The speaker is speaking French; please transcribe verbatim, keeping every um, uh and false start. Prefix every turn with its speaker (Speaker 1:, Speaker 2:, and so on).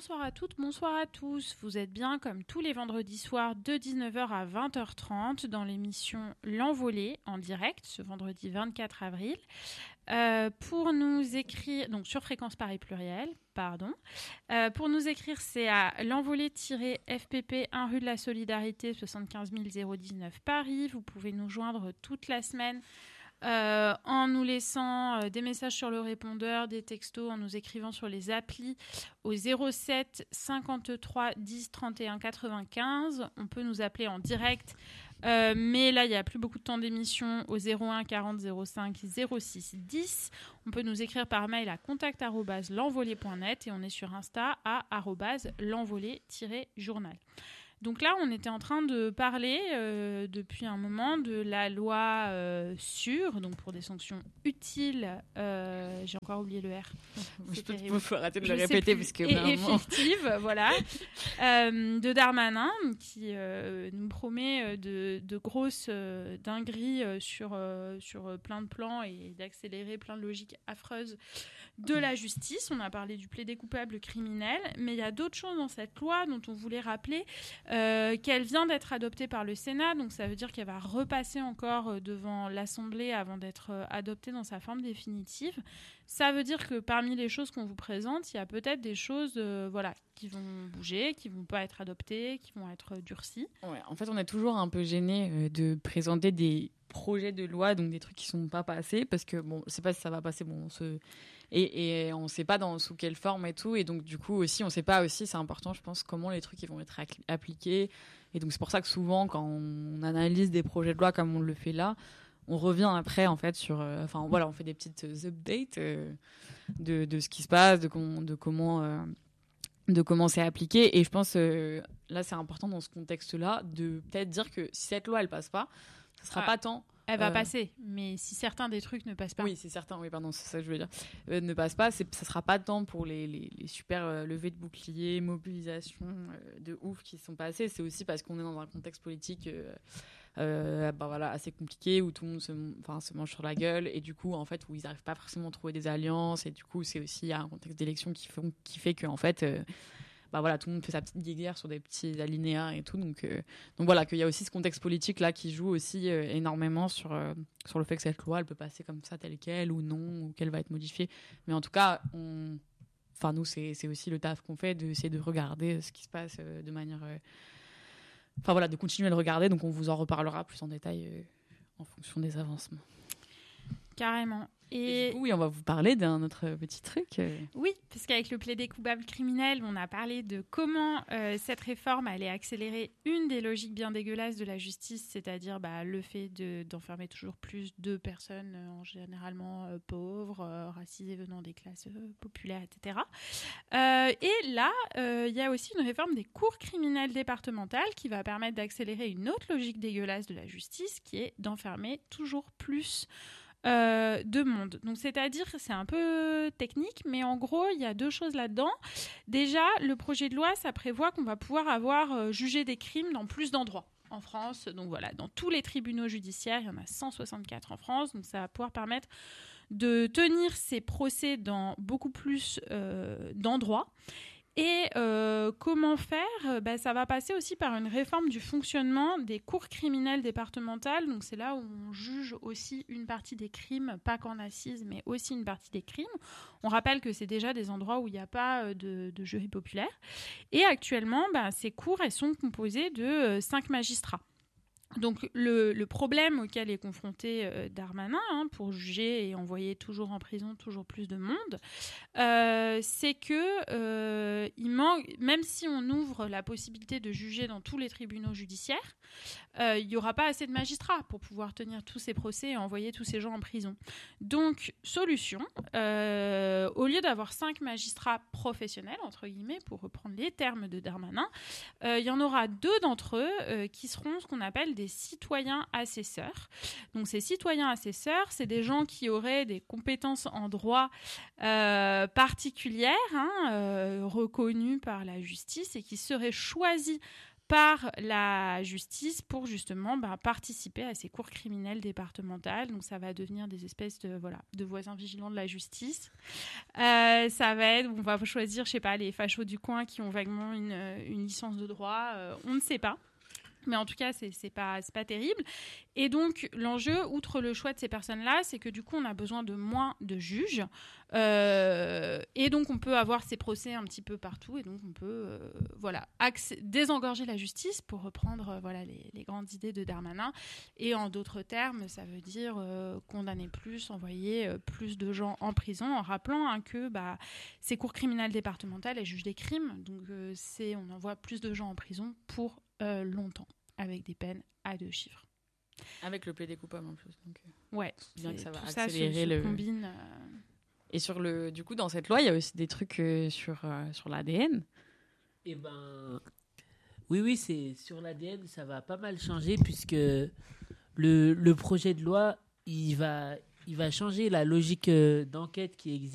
Speaker 1: Bonsoir à toutes, bonsoir à tous. Vous êtes bien comme tous les vendredis soirs de dix-neuf heures à vingt heures trente dans l'émission L'Envolée en direct ce vendredi vingt-quatre avril. Euh, pour nous écrire, donc sur Fréquence Paris Pluriel, pardon. Euh, pour nous écrire, c'est à l'envolée-F P P, un rue de la Solidarité, soixante-quinze mille dix-neuf Paris. Vous pouvez nous joindre toute la semaine Euh, en nous laissant euh, des messages sur le répondeur, des textos, en nous écrivant sur les applis au zéro sept cinquante-trois dix trente et un quatre-vingt-quinze. On peut nous appeler en direct, euh, mais là, il n'y a plus beaucoup de temps d'émission au zéro un quarante zéro cinq zéro six dix. On peut nous écrire par mail à contact arobase l'envolée point net et on est sur Insta à arobase l'envolée-journal. Donc là, on était en train de parler euh, depuis un moment de la loi euh, sûre, donc pour des sanctions utiles. Euh, j'ai encore oublié le R.
Speaker 2: Il faut arrêter de le répéter parce que
Speaker 1: et effective, voilà, euh, de Darmanin qui euh, nous promet de, de grosses euh, dingueries euh, sur euh, sur plein de plans et d'accélérer plein de logiques affreuses de la justice. On a parlé du plaidé coupable criminel, mais il y a d'autres choses dans cette loi dont on voulait rappeler. Euh, qu'elle vient d'être adoptée par le Sénat, donc ça veut dire qu'elle va repasser encore devant l'Assemblée avant d'être adoptée dans sa forme définitive. Ça veut dire que parmi les choses qu'on vous présente, il y a peut-être des choses euh, voilà, qui vont bouger, qui ne vont pas être adoptées, qui vont être durcies.
Speaker 2: Ouais, en fait, on est toujours un peu gêné euh, de présenter des projets de loi, donc des trucs qui ne sont pas passés, parce que bon, on ne sait pas si ça va passer, bon, on se... et, et on ne sait pas dans, sous quelle forme et tout, et donc du coup aussi, on ne sait pas aussi, c'est important, je pense, comment les trucs ils vont être acc- appliqués, et donc c'est pour ça que souvent, quand on analyse des projets de loi comme on le fait là, on revient après en fait sur, euh, enfin voilà, on fait des petites updates euh, de, de ce qui se passe, de, com- de comment euh, de comment c'est appliqué, et je pense euh, là c'est important dans ce contexte-là de peut-être dire que si cette loi elle passe pas, ça sera ah, pas tant.
Speaker 1: Elle va euh... passer, mais si certains des trucs ne passent pas.
Speaker 2: Oui, si certains, oui, pardon, c'est ça que je veux dire. Euh, ne passent pas, c'est, ça sera pas tant pour les, les, les super euh, levées de boucliers, mobilisations euh, de ouf qui sont passées. C'est aussi parce qu'on est dans un contexte politique euh, euh, bah, voilà, assez compliqué où tout le monde se, se mange sur la gueule et du coup, en fait, où ils n'arrivent pas forcément à trouver des alliances et du coup, c'est aussi un contexte d'élection qui, font, qui fait qu'en fait. Euh, Bah voilà, tout le monde fait sa petite guéguerre sur des petits alinéas et tout. Donc, euh, donc voilà, qu'il y a aussi ce contexte politique-là qui joue aussi euh, énormément sur, euh, sur le fait que cette loi, elle peut passer comme ça, telle qu'elle, ou non, ou qu'elle va être modifiée. Mais en tout cas, on... enfin, nous, c'est, c'est aussi le taf qu'on fait, d'essayer de regarder ce qui se passe euh, de manière... Euh... Enfin voilà, de continuer à le regarder. Donc on vous en reparlera plus en détail euh, en fonction des avancements.
Speaker 1: Carrément.
Speaker 2: Et, et du coup, oui, on va vous parler d'un autre petit truc.
Speaker 1: Oui, parce qu'avec le plaidé coupable criminel, on a parlé de comment euh, cette réforme allait accélérer une des logiques bien dégueulasses de la justice, c'est-à-dire bah, le fait de, d'enfermer toujours plus de personnes, euh, généralement euh, pauvres, euh, racisées venant des classes euh, populaires, et cetera. Euh, et là, il euh, y a aussi une réforme des cours criminelles départementales qui va permettre d'accélérer une autre logique dégueulasse de la justice, qui est d'enfermer toujours plus Euh, de monde. Donc, c'est-à-dire, c'est un peu technique, mais en gros, il y a deux choses là-dedans. Déjà, le projet de loi, ça prévoit qu'on va pouvoir avoir euh, jugé des crimes dans plus d'endroits en France. Donc voilà, dans tous les tribunaux judiciaires, il y en a cent soixante-quatre en France. Donc, ça va pouvoir permettre de tenir ces procès dans beaucoup plus euh, d'endroits. Et euh, comment faire ? Ben, ça va passer aussi par une réforme du fonctionnement des cours criminelles départementales. Donc c'est là où on juge aussi une partie des crimes, pas qu'en assises, mais aussi une partie des crimes. On rappelle que c'est déjà des endroits où il n'y a pas de, de jury populaire. Et actuellement, ben, ces cours, elles sont composées de euh, cinq magistrats. Donc le, le problème auquel est confronté euh, Darmanin hein, pour juger et envoyer toujours en prison toujours plus de monde, euh, c'est que euh, il manque, même si on ouvre la possibilité de juger dans tous les tribunaux judiciaires, euh, il n'y aura pas assez de magistrats pour pouvoir tenir tous ces procès et envoyer tous ces gens en prison. Donc solution, euh, au lieu d'avoir cinq magistrats professionnels entre guillemets pour reprendre les termes de Darmanin, euh, il y en aura deux d'entre eux euh, qui seront ce qu'on appelle des citoyens assesseurs. Donc ces citoyens assesseurs, c'est des gens qui auraient des compétences en droit euh, particulières, hein, euh, reconnues par la justice et qui seraient choisis par la justice pour justement bah, participer à ces cours criminelles départementales. Donc ça va devenir des espèces de, voilà, de voisins vigilants de la justice. Euh, ça va être, on va choisir, je sais pas, les fachos du coin qui ont vaguement une, une licence de droit, euh, on ne sait pas. Mais en tout cas, c'est, c'est pas, c'est pas terrible. Et donc, l'enjeu, outre le choix de ces personnes-là, c'est que du coup, on a besoin de moins de juges. Euh, et donc, on peut avoir ces procès un petit peu partout. Et donc, on peut euh, voilà, accé- désengorger la justice, pour reprendre euh, voilà, les, les grandes idées de Darmanin. Et en d'autres termes, ça veut dire euh, condamner plus, envoyer euh, plus de gens en prison, en rappelant hein, que bah, ces cours criminelles départementales, elles jugent des crimes. Donc, euh, c'est, on envoie plus de gens en prison pour euh, longtemps, avec des peines à deux chiffres.
Speaker 2: Avec le plaidé coupable en plus. Donc, euh,
Speaker 1: ouais,
Speaker 2: bien que ça va
Speaker 1: tout
Speaker 2: accélérer
Speaker 1: ça se,
Speaker 2: le.
Speaker 1: Se combine, euh...
Speaker 2: Et sur le, du coup, dans cette loi, il y a aussi des trucs euh, sur euh, sur l'A D N.
Speaker 3: Eh ben, oui, oui, c'est sur l'A D N, ça va pas mal changer puisque le le projet de loi, il va il va changer la logique euh, d'enquête qui existe.